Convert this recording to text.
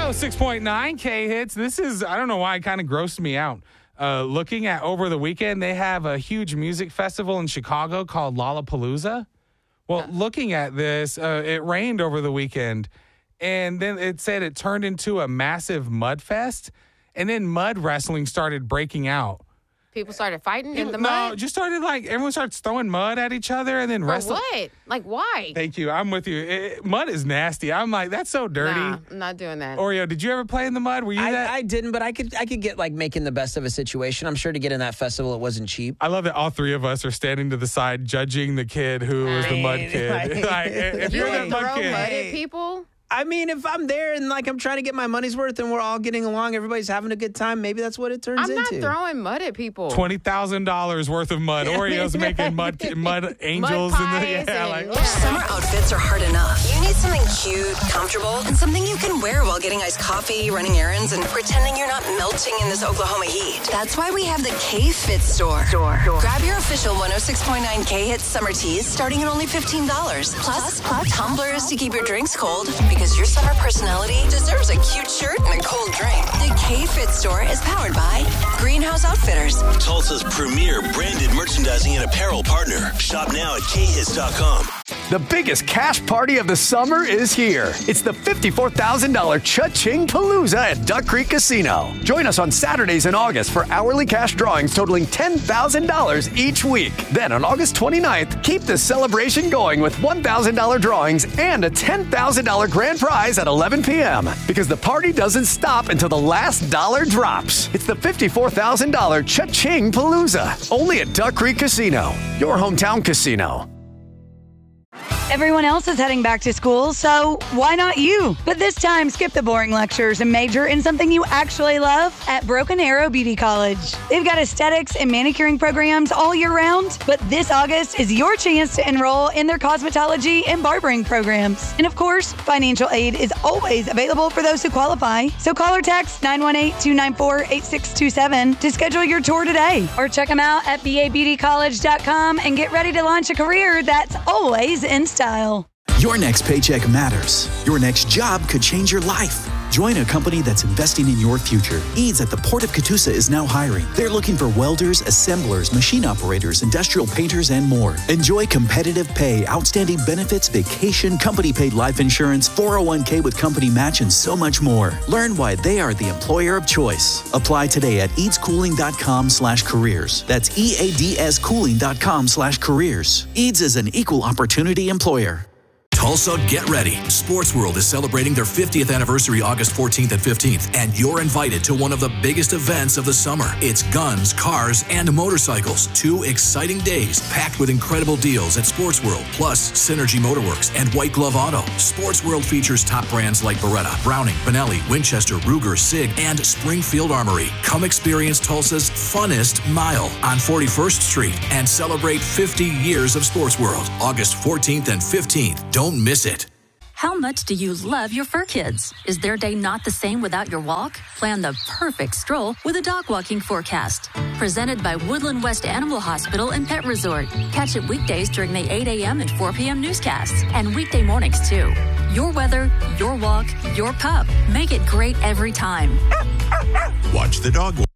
106.9 K Hits. This is, I don't know why it kind of grossed me out. Looking at over the weekend, they have a huge music festival in Chicago called Lollapalooza. Well, looking at this, it rained over the weekend, and then it said it turned into a massive mud fest, and then mud wrestling started breaking out. People started fighting in the mud? No, just started everyone starts throwing mud at each other and then wrestling. What? Like, why? Thank you. I'm with you. Mud is nasty. I'm like, that's so dirty. Nah, I'm not doing that. Oreo, did you ever play in the mud? Were you that? I didn't, but I could get making the best of a situation. I'm sure to get in that festival, it wasn't cheap. I love that all three of us are standing to the side judging the kid who was the mud kid. If you you're would that mud throw kid. mud at people? I mean, if I'm there and I'm trying to get my money's worth and we're all getting along, everybody's having a good time, maybe that's what it turns into. I'm not throwing mud at people. $20,000 worth of mud. Oreo's making mud angels. Summer outfits are hard enough. You need something cute, comfortable, and something you can wear while getting iced coffee, running errands, and pretending you're not melting in this Oklahoma heat. That's why we have the K-Fit store. Grab your official 106.9 K-Hits summer tees starting at only $15. Plus tumblers to keep your drinks cold. Because your summer personality deserves a cute shirt and a cold drink. The K-Fit store is powered by Greenhouse Outfitters. Tulsa's premier branded merchandising and apparel partner. Shop now at khits.com. The biggest cash party of the summer is here. It's the $54,000 Cha-Ching Palooza at Duck Creek Casino. Join us on Saturdays in August for hourly cash drawings totaling $10,000 each week. Then on August 29th, keep the celebration going with $1,000 drawings and a $10,000 grand prize at 11 p.m. Because the party doesn't stop until the last dollar drops. It's the $54,000 Cha-Ching Palooza. Only at Duck Creek Casino, your hometown casino. Everyone else is heading back to school, so why not you? But this time, skip the boring lectures and major in something you actually love at Broken Arrow Beauty College. They've got aesthetics and manicuring programs all year round, but this August is your chance to enroll in their cosmetology and barbering programs. And of course, financial aid is always available for those who qualify. So call or text 918-294-8627 to schedule your tour today. Or check them out at babeautycollege.com and get ready to launch a career that's always in style. Your next paycheck matters. Your next job could change your life. Join a company that's investing in your future. Eads at the Port of Catoosa is now hiring. They're looking for welders, assemblers, machine operators, industrial painters, and more. Enjoy competitive pay, outstanding benefits, vacation, company-paid life insurance, 401k with company match, and so much more. Learn why they are the employer of choice. Apply today at eadscooling.com/careers. That's EADScooling.com/careers. Eads is an equal opportunity employer. Tulsa, get ready. Sports World is celebrating their 50th anniversary August 14th and 15th, and you're invited to one of the biggest events of the summer. It's guns, cars, and motorcycles. 2 exciting days packed with incredible deals at Sports World, plus Synergy Motorworks and White Glove Auto. Sports World features top brands like Beretta, Browning, Benelli, Winchester, Ruger, SIG, and Springfield Armory. Come experience Tulsa's funnest mile on 41st Street and celebrate 50 years of Sports World, August 14th and 15th. Don't miss it. How much do you love your fur kids? Is their day not the same without your walk? Plan the perfect stroll with a dog walking forecast. Presented by Woodland West Animal Hospital and Pet Resort. Catch it weekdays during the 8 a.m. and 4 p.m. newscasts, and weekday mornings too. Your weather, your walk, your pup. Make it great every time. Watch the dog walk.